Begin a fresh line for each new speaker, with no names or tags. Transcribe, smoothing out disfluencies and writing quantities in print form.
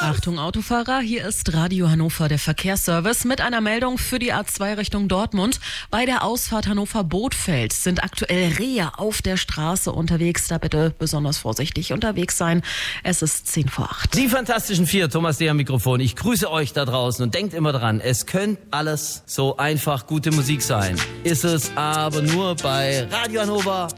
Achtung Autofahrer, hier ist Radio Hannover, der Verkehrsservice mit einer Meldung für die A2 Richtung Dortmund. Bei der Ausfahrt Hannover-Bothfeld sind aktuell Rehe auf der Straße unterwegs. Da bitte besonders vorsichtig unterwegs sein. Es ist 10 vor 8.
Die Fantastischen Vier, Thomas D. am Mikrofon. Ich grüße euch da draußen und denkt immer dran, es könnte alles so einfach gute Musik sein. Ist es aber nur bei Radio Hannover.